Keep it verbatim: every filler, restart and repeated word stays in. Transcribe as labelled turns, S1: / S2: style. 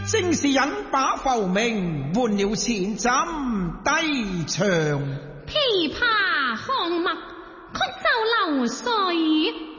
S1: 正是引把浮名，換了千針低唱。
S2: 琵琶項目，曲奏流水。